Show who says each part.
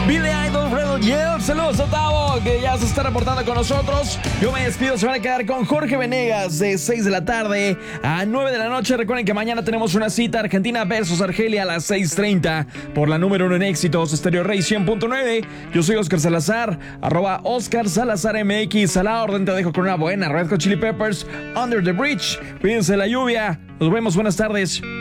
Speaker 1: Billy Idol, Rebel Yell. Saludos a Tavo, que ya se está reportando con nosotros. Yo me despido, se van a quedar con Jorge Venegas de 6 de la tarde a 9 de la noche. Recuerden que mañana tenemos una cita Argentina versus Argelia a las 6:30 por la número 1 en éxitos, Stereo Rey 100.9. Yo soy Oscar Salazar, @Oscar Salazar MX. A la orden te dejo con una buena Red Hot Chili Peppers, Under the Bridge. Cuídense de la lluvia. Nos vemos, buenas tardes.